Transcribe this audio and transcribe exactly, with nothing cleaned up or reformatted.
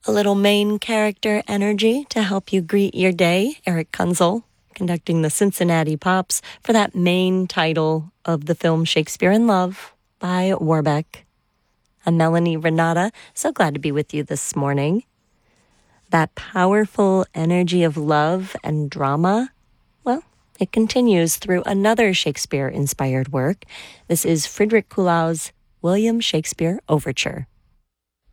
A little main character energy to help you greet your day. Eric Kunzel conducting the Cincinnati Pops for that main title of the film Shakespeare in Love by Warbeck. I'm Melanie Renata. So glad to be with you this morning. That powerful energy of love and drama, well, it continues through another Shakespeare-inspired work. This is Friedrich Kuhlau's William Shakespeare Overture.